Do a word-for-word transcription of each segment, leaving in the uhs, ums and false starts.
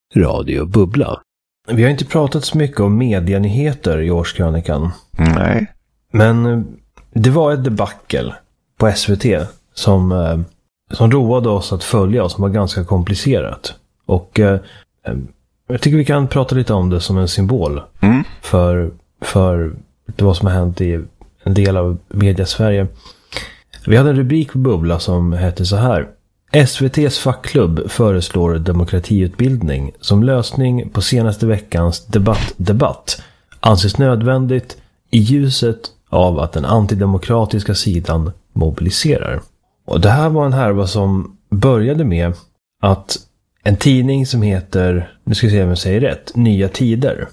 Radio Bubbla. Vi har inte pratat så mycket om medianyheter i årskrönikan. Nej. Men det var ett debacle på S V T som, som roade oss att följa och som var ganska komplicerat. Och eh, jag tycker vi kan prata lite om det som en symbol mm. för, för det vad som har hänt i en del av media-Sverige. Vi hade en rubrik på Bubbla som hette så här: S V T:s fackklubb föreslår demokratiutbildning som lösning på senaste veckans debatt-debatt anses nödvändigt i ljuset av att den antidemokratiska sidan mobiliserar. Och det här var en härva som började med att en tidning som heter, nu ska vi se om jag säger rätt, Nya Tider,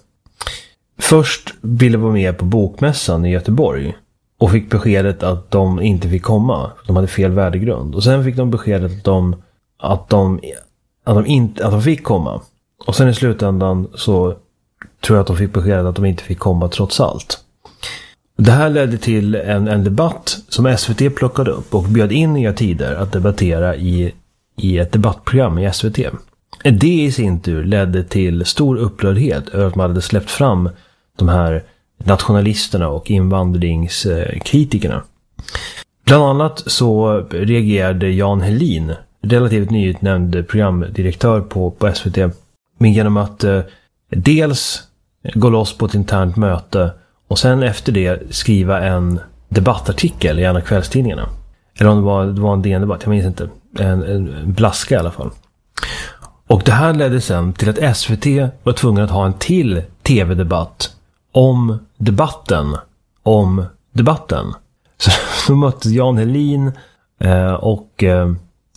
först ville vara med på bokmässan i Göteborg och fick beskedet att de inte fick komma. De hade fel värdegrund. Och sen fick de beskedet att de, att de, att de, inte, att de fick komma. Och sen i slutändan så tror jag att de fick beskedet att de inte fick komma trots allt. Det här ledde till en, en debatt som S V T plockade upp och bjöd in Nya Tider att debattera i, i ett debattprogram i S V T. Det i sin tur ledde till stor upprördhet över att man hade släppt fram de här nationalisterna och invandringskritikerna. Bland annat så reagerade Jan Helin, relativt nyutnämnd programdirektör på, på S V T, med genom att eh, dels gå loss på ett internt möte och sen efter det skriva en debattartikel i en av kvällstidningarna. Eller om det var, det var en D N-debatt, jag minns inte. En, en blaska i alla fall. Och det här ledde sen till att S V T var tvungen att ha en till tv-debatt om debatten om debatten. Så då mötte Jan Helin eh, och eh,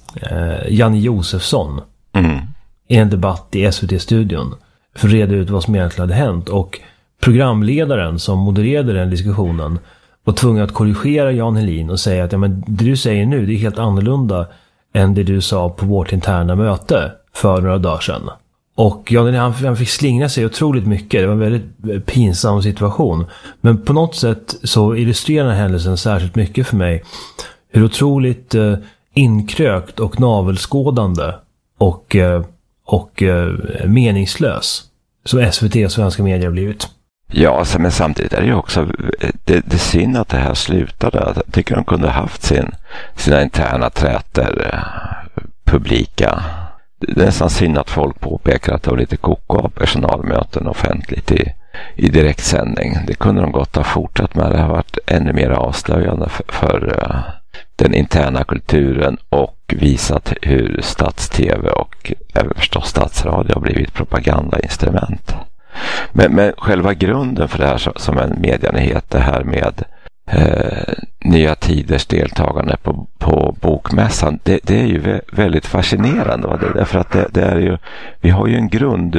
Janne Josefsson mm. i en debatt i S V T-studion för att reda ut vad som egentligen hade hänt. Och programledaren som modererade den diskussionen var tvungen att korrigera Jan Helin och säga att ja, men det du säger nu det är helt annorlunda än det du sa på vårt interna möte för några dagar sedan. Och Jan Helin, han fick slingra sig otroligt mycket. Det var en väldigt pinsam situation. Men på något sätt så illustrerar den här händelsen särskilt mycket för mig hur otroligt eh, inkrökt och navelskådande och, eh, och eh, meningslös så S V T och svenska medier har blivit. Ja, men samtidigt är det ju också det, det är synd att det här slutade. Jag tycker de kunde haft sin, sina interna träter eh, publika. Det är nästan synd att folk påpekar att det var lite koko av personalmöten offentligt i, i direktsändning. Det kunde de gott ha fortsatt med. Det har varit ännu mer avslöjande för, för uh, den interna kulturen och visat hur stats-tv och även förstås statsradio har blivit propagandainstrument. Men, men själva grunden för det här som en medianyhet, det här med Eh, Nya Tiders deltagande på, på bokmässan, det, det är ju väldigt fascinerande. Va? Det, därför att det, det är ju, vi har ju en grund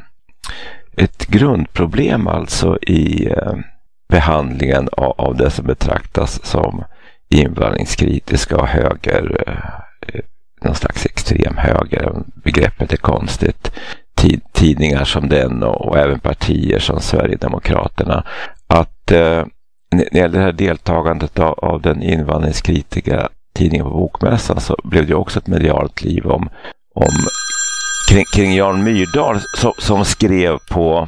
ett grundproblem alltså i eh, behandlingen av, av det som betraktas som invandringskritiska och höger, eh, någon slags extrem höger. Begreppet är konstigt. Tid, tidningar som den och, och även partier som Sverigedemokraterna, att eh, när det gäller det här deltagandet av, av den invandringskritiska tidningen på bokmässan så blev det också ett medialt liv om, om kring, kring Jan Myrdal som, som skrev på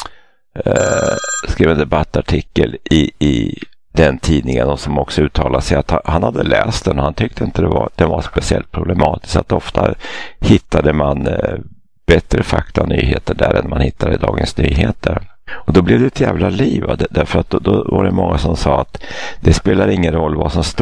eh, skrev en debattartikel i, i den tidningen och som också uttalade sig att han, han hade läst den och han tyckte inte det var, det var speciellt problematiskt, att ofta hittade man eh, bättre fakta och nyheter där än man hittade i Dagens Nyheter. Och då blev det ett jävla liv, därför att då, då var det många som sa att det spelar ingen roll vad som står